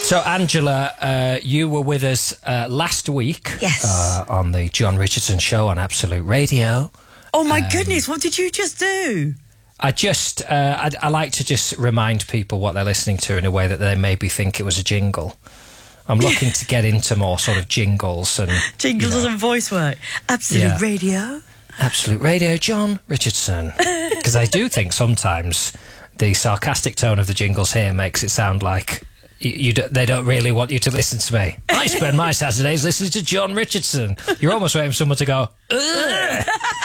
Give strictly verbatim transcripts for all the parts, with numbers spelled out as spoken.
So, Angela, uh, you were with us uh, last week. Yes. Uh, on the John Richardson Show on Absolute Radio. Oh, my um, goodness, what did you just do? I just, uh, I, I like to just remind people what they're listening to in a way that they maybe think it was a jingle. I'm looking to get into more sort of jingles and... Jingles you know, and voice work. Absolute Yeah. Radio. Absolute Radio, John Richardson. Because I do think sometimes the sarcastic tone of the jingles here makes it sound like you, you do, they don't really want you to listen to me. I spend my Saturdays listening to John Richardson. You're almost waiting for someone to go, ugh.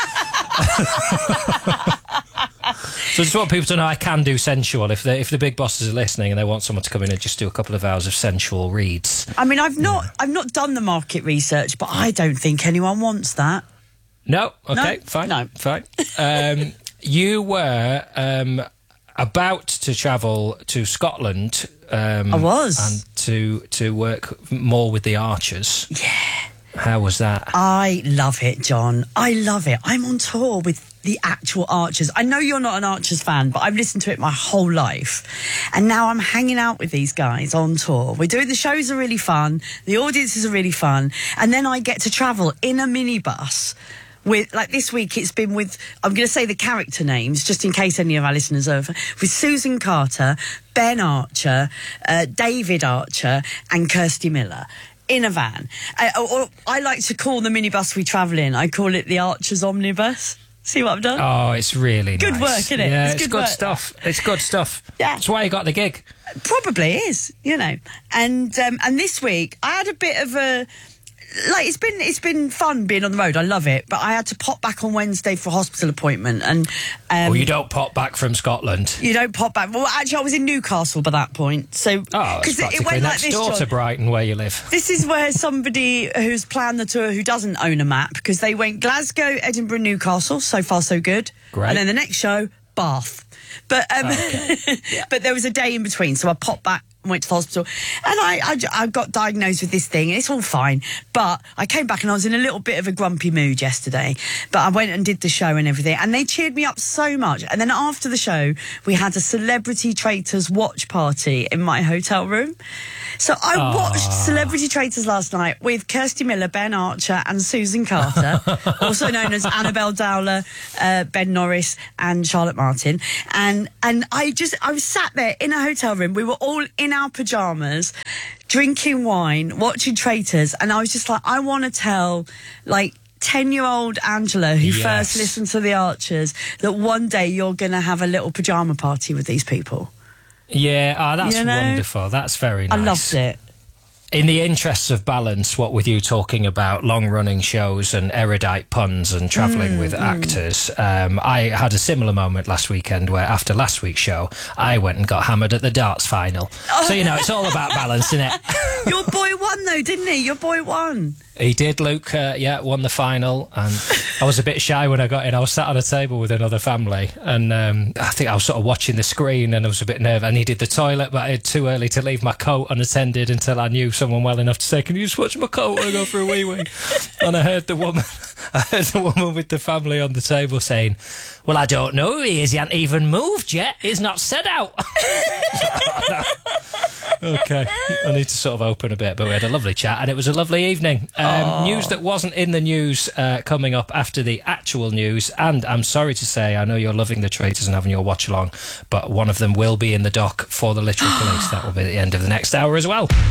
So I just want people to know I can do sensual. If the if the big bosses are listening and they want someone to come in and just do a couple of hours of sensual reads. I mean, I've not Yeah. I've not done the market research, but I don't think anyone wants that. No, okay, No, fine, no. fine. Um, you were um, about to travel to Scotland. Um, I was. and to to work more with the Archers. Yeah. How was that? I love it, John. I love it. I'm on tour with the actual Archers. I know you're not an Archers fan, but I've listened to it my whole life. And now I'm hanging out with these guys on tour. We're doing the shows are really fun. The audiences are really fun. And then I get to travel in a minibus with, like this week, it's been with, I'm going to say the character names, just in case any of our listeners are, with Susan Carter, Ben Archer, uh, David Archer, and Kirsty Miller. In a van. Uh, or, or I like to call the minibus we travel in, I call it the Archers Omnibus. See what I've done? Oh, it's really Good nice. work, isn't it? Yeah, It's it's, good good work. stuff. It's good stuff. Yeah. That's why you got the gig. Probably is, you know. And um, and this week I had a bit of a like it's been it's been fun being on the road. I love it, but I had to pop back on Wednesday for a hospital appointment, and um, Well, you don't pop back from Scotland. you don't pop back. Well, actually, I was in Newcastle by that point, so Oh, it's it, practically it went like next this. door John. to Brighton, where you live. This is where somebody who's planned the tour who doesn't own a map, because they went Glasgow, Edinburgh, Newcastle. So far, so good. Great. And then the next show, Bath. But um, Okay. but there was a day in between, so I popped back and went to the hospital, and I, I I got diagnosed with this thing, and it's all fine. But I came back and I was in a little bit of a grumpy mood yesterday. But I went and did the show and everything, and they cheered me up so much. And then after the show, we had a Celebrity Traitors watch party in my hotel room. So I Aww. watched Celebrity Traitors last night with Kirsty Miller, Ben Archer, and Susan Carter, also known as Annabelle Dowler, uh, Ben Norris, and Charlotte Martin. And and I just I was sat there in a hotel room. We were all in our pajamas, drinking wine, watching Traitors, and I was just like, I want to tell, like, ten-year-old Angela, who Yes. first listened to the Archers, that one day you're going to have a little pajama party with these people. Yeah, oh, that's You know? wonderful. That's very nice. I loved it. In the interests of balance, what with you talking about long-running shows and erudite puns and travelling Mm, with actors, um, I had a similar moment last weekend where, after last week's show, I went and got hammered at the darts final. So, you know, it's all about balance, isn't it? Your boy won, though, didn't he? Your boy won. He did, Luke, uh, yeah, won the final, and I was a bit shy when I got in. I was sat on a table with another family, and um, I think I was sort of watching the screen, and I was a bit nervous. I needed the toilet, but I had too early to leave my coat unattended until I knew someone well enough to say, "Can you just watch my coat when I go for a wee wee?" And I heard the woman, I heard the woman with the family on the table saying, "Well, I don't know who he is. He hasn't even moved yet. He's not set out." Okay, I need to sort of open a bit, but we had a lovely chat and it was a lovely evening. Um, news that wasn't in the news uh, coming up after the actual news, and I'm sorry to say, I know you're loving the Traitors and having your watch along, but one of them will be in the dock for the Literary Police. That will be at the end of the next hour as well.